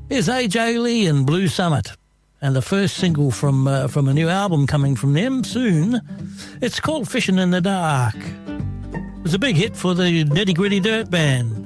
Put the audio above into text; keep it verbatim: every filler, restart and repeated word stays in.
Here's A J Lee and Blue Summit, and the first single from uh, from a new album coming from them soon. It's called Fishing in the Dark. It was a big hit for the Nitty Gritty Dirt Band.